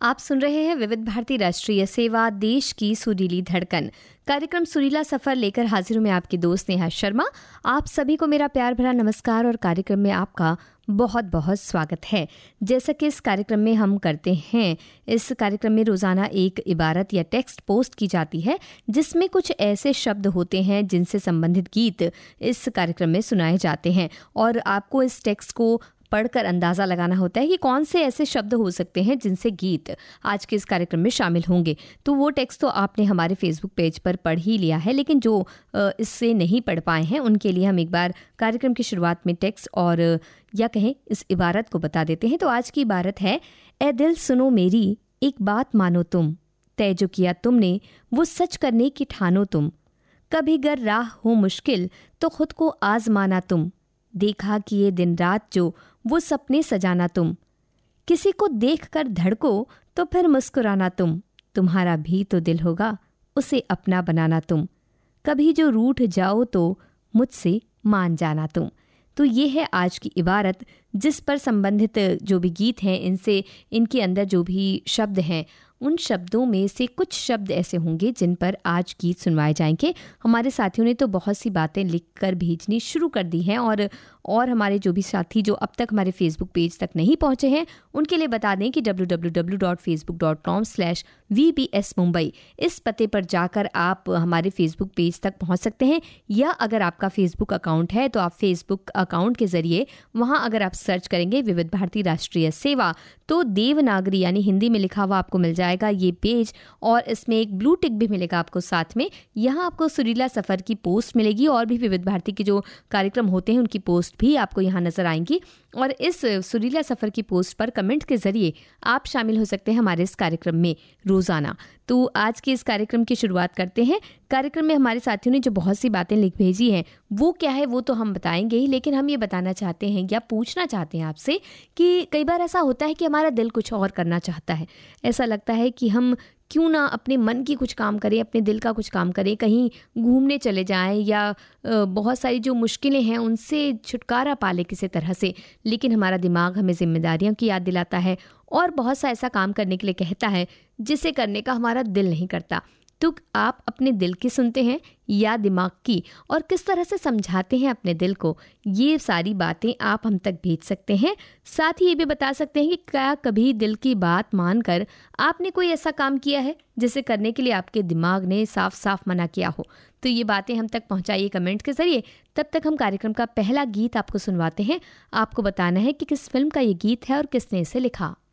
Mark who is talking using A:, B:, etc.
A: आप सुन रहे हैं विविध भारती राष्ट्रीय सेवा, देश की सुरीली धड़कन। कार्यक्रम सुरीला सफर लेकर हाजिर हूं मैं आपकी दोस्त नेहा शर्मा। आप सभी को मेरा प्यार भरा नमस्कार और कार्यक्रम में आपका बहुत बहुत स्वागत है। जैसा कि इस कार्यक्रम में हम करते हैं, इस कार्यक्रम में रोज़ाना एक इबारत या टेक्स्ट पोस्ट की जाती है जिसमें कुछ ऐसे शब्द होते हैं जिनसे संबंधित गीत इस कार्यक्रम में सुनाए जाते हैं और आपको इस टेक्स्ट को पढ़कर अंदाज़ा लगाना होता है कि कौन से ऐसे शब्द हो सकते हैं जिनसे गीत आज के इस कार्यक्रम में शामिल होंगे। तो वो टेक्स्ट तो आपने हमारे फेसबुक पेज पर पढ़ ही लिया है, लेकिन जो इससे नहीं पढ़ पाए हैं उनके लिए हम एक बार कार्यक्रम की शुरुआत में टेक्स्ट और या कहें इस इबारत को बता देते हैं। तो आज की इबारत है, ए दिल सुनो मेरी एक बात मानो तुम, तय जो किया तुमने वो सच करने की ठानो तुम, कभी गर राह हो मुश्किल तो खुद को आजमाना तुम, देखा कि ये दिन रात जो वो सपने सजाना तुम, किसी को देखकर धड़को तो फिर मुस्कुराना तुम, तुम्हारा भी तो दिल होगा उसे अपना बनाना तुम, कभी जो रूठ जाओ तो मुझसे मान जाना तुम। तो ये है आज की इबारत जिस पर संबंधित जो भी गीत हैं इनसे इनके अंदर जो भी शब्द हैं उन शब्दों में से कुछ शब्द ऐसे होंगे जिन पर आज गीत सुनवाए जाएंगे। हमारे साथियों ने तो बहुत सी बातें लिखकर भेजनी शुरू कर दी हैं और हमारे जो भी साथी जो अब तक हमारे फेसबुक पेज तक नहीं पहुंचे हैं उनके लिए बता दें कि www.facebook.com/VBS Mumbai इस पते पर जाकर आप हमारे फेसबुक पेज तक पहुंच सकते हैं, या अगर आपका फेसबुक अकाउंट है तो आप फेसबुक अकाउंट के जरिए वहां अगर आप सर्च करेंगे विविध भारती राष्ट्रीय सेवा तो देवनागरी यानी हिंदी में लिखा हुआ आपको मिल जाएगा ये पेज, और इसमें एक ब्लू टिक भी मिलेगा आपको साथ में। यहाँ आपको सुरीला सफ़र की पोस्ट मिलेगी और भी विविध भारती के जो कार्यक्रम होते हैं उनकी पोस्ट भी आपको यहाँ नजर आएंगी, और इस सुरीला सफ़र की पोस्ट पर कमेंट के जरिए आप शामिल हो सकते हैं हमारे इस कार्यक्रम में रोज़ाना। तो आज के इस कार्यक्रम की शुरुआत करते हैं। कार्यक्रम में हमारे साथियों ने जो बहुत सी बातें लिख भेजी हैं वो क्या है वो तो हम बताएंगे ही, लेकिन हम ये बताना चाहते हैं या पूछना चाहते हैं आपसे कि कई बार ऐसा होता है कि हमारा दिल कुछ और करना चाहता है। ऐसा लगता है कि हम क्यों ना अपने मन की कुछ काम करें, अपने दिल का कुछ काम करें, कहीं घूमने चले जाएं या बहुत सारी जो मुश्किलें हैं उनसे छुटकारा पा लें किसी तरह से, लेकिन हमारा दिमाग हमें जिम्मेदारियों की याद दिलाता है और बहुत सा ऐसा काम करने के लिए कहता है जिसे करने का हमारा दिल नहीं करता। तो आप अपने दिल की सुनते हैं या दिमाग की, और किस तरह से समझाते हैं अपने दिल को, ये सारी बातें आप हम तक भेज सकते हैं। साथ ही ये भी बता सकते हैं कि क्या कभी दिल की बात मानकर आपने कोई ऐसा काम किया है जिसे करने के लिए आपके दिमाग ने साफ साफ मना किया हो। तो ये बातें हम तक पहुंचाइए कमेंट के जरिए। तब तक हम कार्यक्रम का पहला गीत आपको सुनवाते हैं। आपको बताना है कि किस फिल्म का ये गीत है और किसने इसे लिखा।